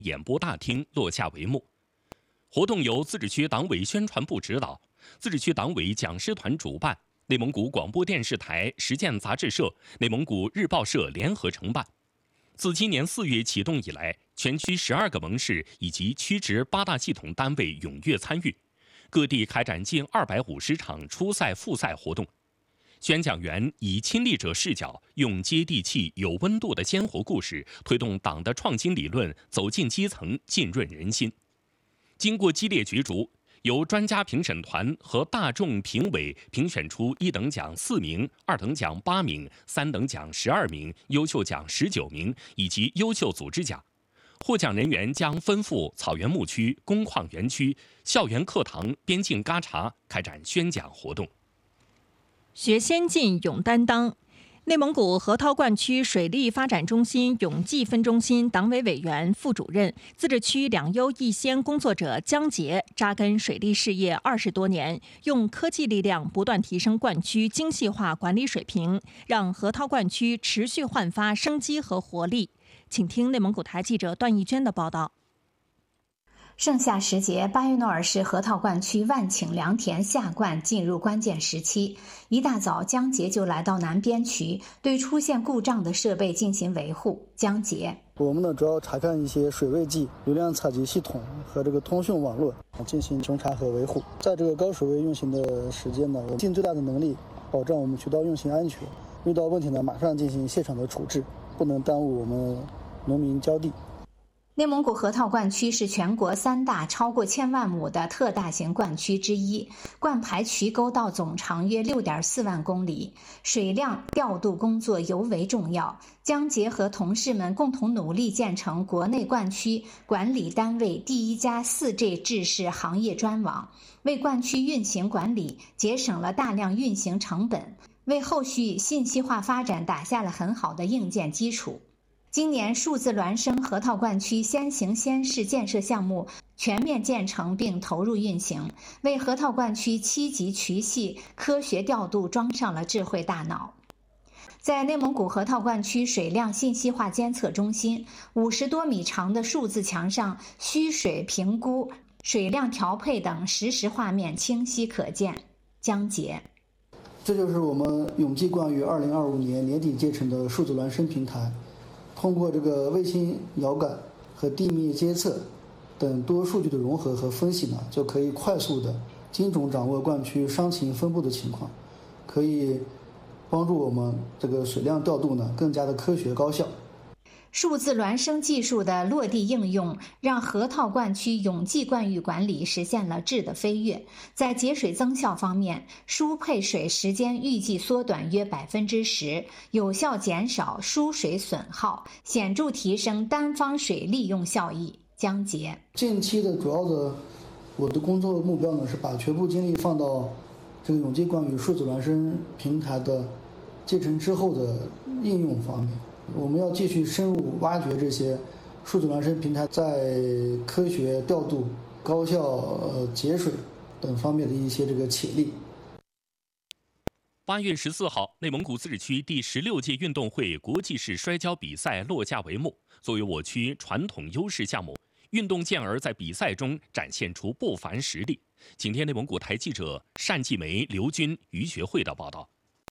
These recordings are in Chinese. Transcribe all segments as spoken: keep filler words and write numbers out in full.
演播大厅落下帷幕。活动由自治区党委宣传部指导，自治区党委讲师团主办，内蒙古广播电视台、实践杂志社、内蒙古日报社联合承办。自今年四月启动以来，全区十二个盟市以及区直八大系统单位踊跃参与，各地开展近二百五十场初赛、复赛活动。宣讲员以亲历者视角，用接地气、有温度的鲜活故事，推动党的创新理论走进基层，浸润人心。经过激烈角逐，由专家评审团和大众评委评选出一等奖四名、二等奖八名、三等奖十二名、优秀奖十九名以及优秀组织奖。获奖人员将分赴草原牧区、工矿园区、校园课堂、边境嘎查开展宣讲活动。 学先进，勇担当。内蒙古河套灌区水利发展中心永济分中心党委委员、副主任、自治区两优一先工作者江杰扎根水利事业二十多年，用科技力量不断提升灌区精细化管理水平，让河套灌区持续焕发生机和活力。请听内蒙古台记者段义娟的报道。 盛夏时节，巴育诺尔市河套灌区万顷良田下灌进入关键时期。一大早，江杰就来到南边渠，对出现故障的设备进行维护。江杰， 我们呢主要查看一些水位计、流量采集系统和这个通讯网络，进行巡查和维护。在这个高水位运行的时间呢，我们尽最大的能力保障我们渠道运行安全。遇到问题呢，马上进行现场的处置，不能耽误我们农民浇地。 内蒙古河套灌区是全国三大超过千万亩的特大型灌区之一，灌排渠沟道总长约 六点四万公里，水量调度工作尤为重要。江杰和同事们共同努力，建成国内灌区管理单位第一家 四 G 制式行业专网，为灌区运行管理节省了大量运行成本，为后续信息化发展打下了很好的硬件基础。今年数字孪生河套灌区先行先试建设项目全面建成并投入运行，为河套灌区七级渠系科学调度装上了智慧大脑。在内蒙古河套灌区水量信息化监测中心，五十多米长的数字墙上，需水评估、水量调配等实时画面清晰可见。江杰， 这就是我们永济灌于二零二五年年底建成的数字孪生平台。通过这个卫星遥感和地面监测等多数据的融合和分析呢，就可以快速的、精准掌握灌区伤情分布的情况，可以帮助我们这个水量调度呢更加的科学高效。 数字孪生技术的落地应用，让河套灌区永济灌育管理实现了质的飞跃。在节水增效方面，输配水时间预计缩短约百分之十，有效减少输水损耗，显著提升单方水利用效益。江杰， 近期的主要的我的工作目标呢，是把全部精力放到这个永济灌育数字孪生平台的建成之后的应用方面。我们要继续深入挖掘这些数字孪生平台在科学调度、高效呃节水等方面的一些这个潜力。 八月十四号，内蒙古自治区第十六届运动会国际式摔跤比赛落下帷幕。作为我区传统优势项目，运动健儿在比赛中展现出不凡实力。请听内蒙古台记者单继梅、刘军、于学会的报道。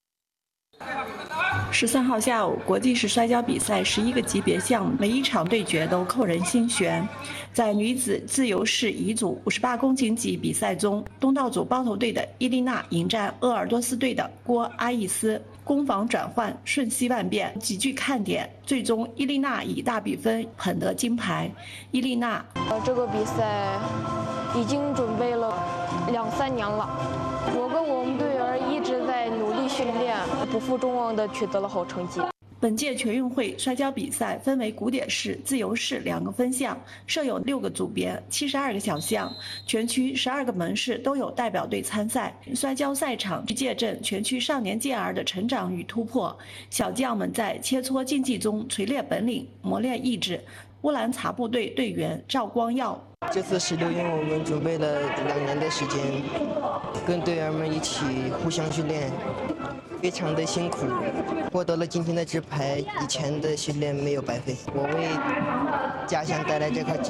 十三号下午，国际式摔跤比赛十一个级别项目，每一场对决都扣人心弦。在女子自由式乙组五十八公斤级比赛中，东道主包头队的伊丽娜迎战鄂尔多斯队的郭阿易斯，攻防转换瞬息万变，极具看点。最终，伊丽娜以大比分捧得金牌。伊丽娜， 呃，这个比赛已经准备了两三年了，我跟我们队员一直在努力训练，不负众望地取得了好成绩。 本届全运会摔跤比赛分为古典式、自由式两个分项，设有六个组别、七十二个小项，全区十二个门市都有代表队参赛。摔跤赛场借证全区少年健儿的成长与突破，小将们在切磋竞技中锤炼本领、磨练意志。乌兰察布队队员赵光耀， 这次十六运我们准备了两年的时间，跟队员们一起互相训练， 非常的辛苦，获得了今天的纸牌，以前的训练没有白费。我为家乡带来这块